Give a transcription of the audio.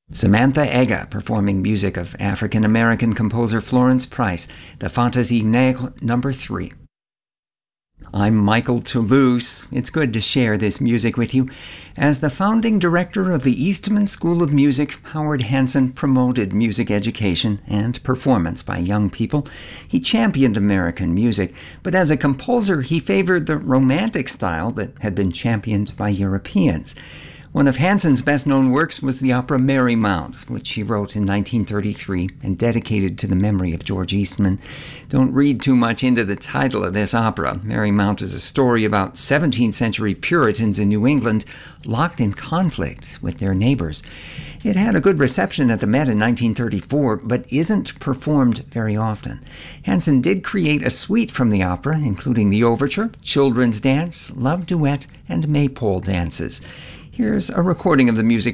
Samantha Ega performing music of African-American composer Florence Price, the Fantaisie Nègre No. 3. I'm Michael Toulouse. It's good to share this music with you. As the founding director of the Eastman School of Music, Howard Hanson promoted music education and performance by young people. He championed American music, but as a composer, he favored the Romantic style that had been championed by Europeans. One of Hanson's best-known works was the opera Merry Mount, which he wrote in 1933 and dedicated to the memory of George Eastman. Don't read too much into the title of this opera. Merry Mount is a story about 17th century Puritans in New England locked in conflict with their neighbors. It had a good reception at the Met in 1934, but isn't performed very often. Hanson did create a suite from the opera, including the overture, children's dance, love duet, and maypole dances. Here's a recording of the music